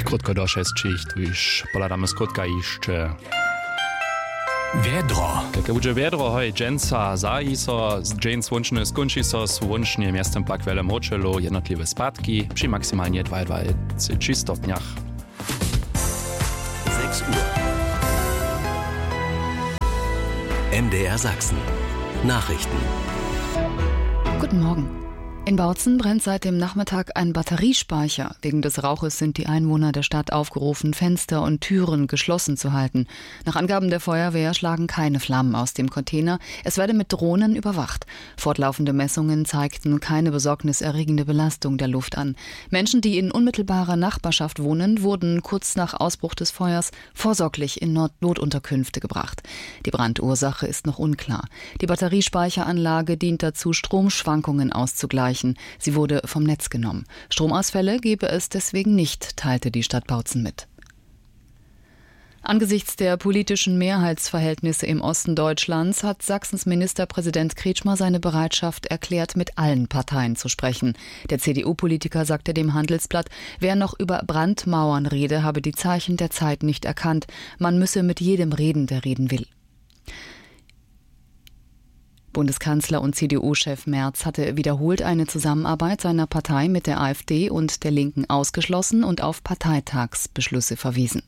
Krótko do 6, już poladamy skrótka jeszcze. Wiedro. Jak będzie wiedro, hoj, dżęca zaji so, dżęc łączny skończy so, łącznie miastem pak wiele moczelu, jednotliwe spadki, przy maksymalnie 22 stopniach. 6 Uhr. MDR Sachsen. Nachrichten. Guten Morgen. In Bautzen brennt seit dem Nachmittag ein Batteriespeicher. Wegen des Rauches sind die Einwohner der Stadt aufgerufen, Fenster und Türen geschlossen zu halten. Nach Angaben der Feuerwehr schlagen keine Flammen aus dem Container. Es werde mit Drohnen überwacht. Fortlaufende Messungen zeigten keine besorgniserregende Belastung der Luft an. Menschen, die in unmittelbarer Nachbarschaft wohnen, wurden kurz nach Ausbruch des Feuers vorsorglich in Notunterkünfte gebracht. Die Brandursache ist noch unklar. Die Batteriespeicheranlage dient dazu, Stromschwankungen auszugleichen. Sie wurde vom Netz genommen. Stromausfälle gebe es deswegen nicht, teilte die Stadt Bautzen mit. Angesichts der politischen Mehrheitsverhältnisse im Osten Deutschlands hat Sachsens Ministerpräsident Kretschmer seine Bereitschaft erklärt, mit allen Parteien zu sprechen. Der CDU-Politiker sagte dem Handelsblatt, wer noch über Brandmauern rede, habe die Zeichen der Zeit nicht erkannt. Man müsse mit jedem reden, der reden will. Bundeskanzler und CDU-Chef Merz hatte wiederholt eine Zusammenarbeit seiner Partei mit der AfD und der Linken ausgeschlossen und auf Parteitagsbeschlüsse verwiesen.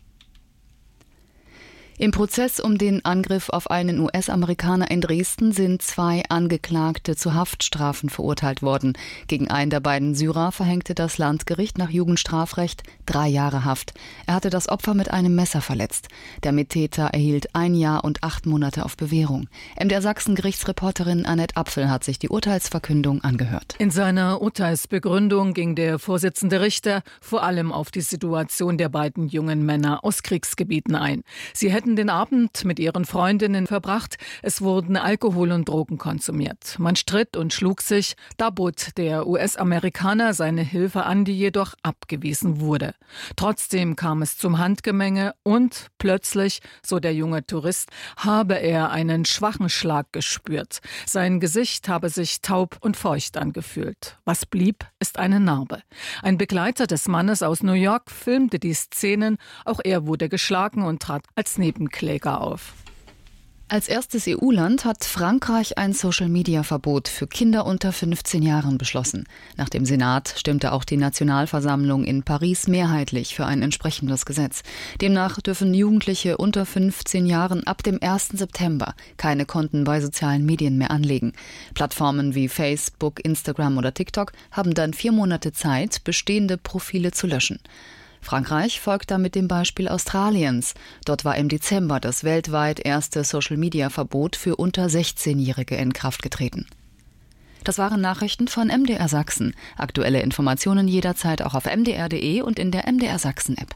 Im Prozess um den Angriff auf einen US-Amerikaner in Dresden sind 2 Angeklagte zu Haftstrafen verurteilt worden. Gegen einen der beiden Syrer verhängte das Landgericht nach Jugendstrafrecht 3 Jahre Haft. Er hatte das Opfer mit einem Messer verletzt. Der Mittäter erhielt 1 Jahr und 8 Monate auf Bewährung. MDR Sachsen-Gerichtsreporterin Annette Apfel hat sich die Urteilsverkündung angehört. In seiner Urteilsbegründung ging der Vorsitzende Richter vor allem auf die Situation der beiden jungen Männer aus Kriegsgebieten ein. Sie hätten den Abend mit ihren Freundinnen verbracht. Es wurden Alkohol und Drogen konsumiert. Man stritt und schlug sich. Da bot der US-Amerikaner seine Hilfe an, die jedoch abgewiesen wurde. Trotzdem kam es zum Handgemenge und plötzlich, so der junge Tourist, habe er einen schwachen Schlag gespürt. Sein Gesicht habe sich taub und feucht angefühlt. Was blieb, ist eine Narbe. Ein Begleiter des Mannes aus New York filmte die Szenen. Auch er wurde geschlagen und trat als Nebenkläger auf. Als erstes EU-Land hat Frankreich ein Social-Media-Verbot für Kinder unter 15 Jahren beschlossen. Nach dem Senat stimmte auch die Nationalversammlung in Paris mehrheitlich für ein entsprechendes Gesetz. Demnach dürfen Jugendliche unter 15 Jahren ab dem 1. September keine Konten bei sozialen Medien mehr anlegen. Plattformen wie Facebook, Instagram oder TikTok haben dann 4 Monate Zeit, bestehende Profile zu löschen. Frankreich folgt damit dem Beispiel Australiens. Dort war im Dezember das weltweit erste Social-Media-Verbot für unter 16-Jährige in Kraft getreten. Das waren Nachrichten von MDR Sachsen. Aktuelle Informationen jederzeit auch auf mdr.de und in der MDR Sachsen-App.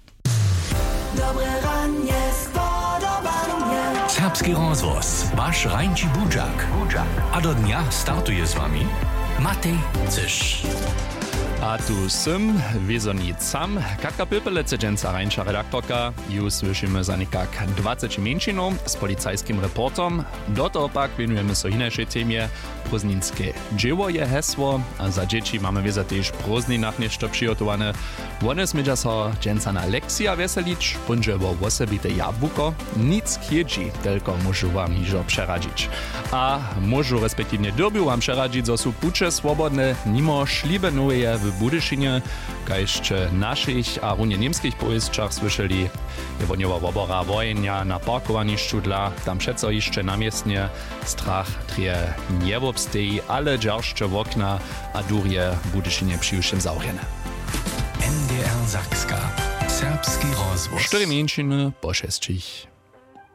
Serbski rozvoz, waš rajnči budžak. A do dnia startuje s vami Matej Ciš. A tu sym, wieso nie sam, Katka Pöpelece, dżęca rańsza redaktorka. Już słyszymy za nikak 20 mięciną z policajskim reportom. Do toho pak wienujemy się innej temie. Prozninskie dzieło je hesło, a za dzieci mamy wiedzę też prozninach nieszto przygotowane. One smydza so dżęca na lekcja weselić, bądźe bo osobite jabłko. Nic kiedzi, tylko muszę wam iżo przeradzić. A muszę respektywnie dobił wam przeradzić, że są pucze swobodne, nimo szlibe nowe w Budyszynie, kajszcze naszych a runie niemskich powieściach słyszeli, je woniowa wobora wojenia na parkowaniszczu dla, tam przeco jeszcze namiestnie strach trije nie wobstej, ale dzierżcze okna a durje w Budyszynie przyjuszczym zaurjene. MDR Sachska. Serbski rozvoz. 4 mięciny po 6.